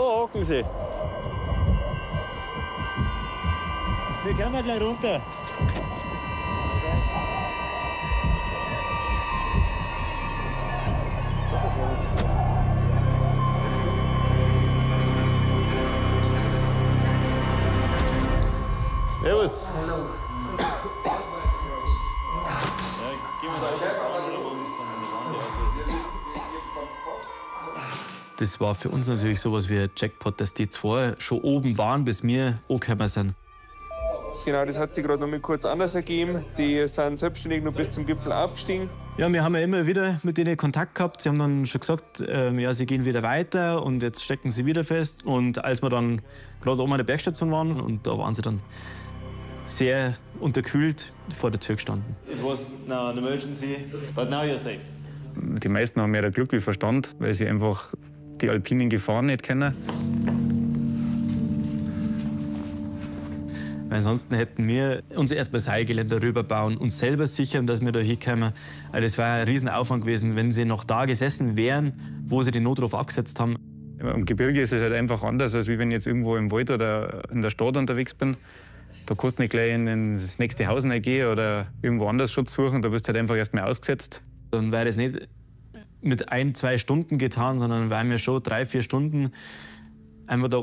hocken sie. Wir können gleich runter. Servus. Hallo. Das war für uns natürlich sowas wie ein Jackpot, dass die zwei schon oben waren, bis wir angekommen sind. Genau, das hat sich gerade noch mal kurz anders ergeben. Die sind selbstständig noch bis zum Gipfel aufgestiegen. Ja, wir haben ja immer wieder mit denen Kontakt gehabt. Sie haben dann schon gesagt, ja, sie gehen wieder weiter und jetzt stecken sie wieder fest. Und als wir dann gerade oben an der Bergstation waren, und da waren sie dann sehr unterkühlt vor der Tür gestanden. It was now an emergency, but now you're safe. Die meisten haben mehr Glück wie Verstand, weil sie einfach die alpinen Gefahren nicht kennen. Weil ansonsten hätten wir uns erst bei Seilgeländer rüberbauen, uns selber sichern, dass wir da hinkommen. Weil das war ein Riesenaufwand gewesen, wenn sie noch da gesessen wären, wo sie den Notruf abgesetzt haben. Im Gebirge ist es halt einfach anders, als wenn ich jetzt irgendwo im Wald oder in der Stadt unterwegs bin. Da kannst du nicht gleich in das nächste Haus gehen oder irgendwo anders Schutz suchen. Da wirst du halt einfach erst mal ausgesetzt. Dann wäre das nicht mit 1, 2 Stunden getan, sondern wären wir schon 3, 4 Stunden einfach da